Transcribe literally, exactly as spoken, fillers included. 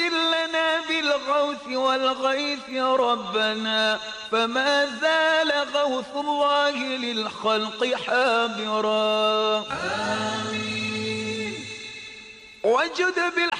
وأجل لنا بالغوث والغيث ربنا، فما زال غوث الله للخلق حابرا. آمين. وجد بال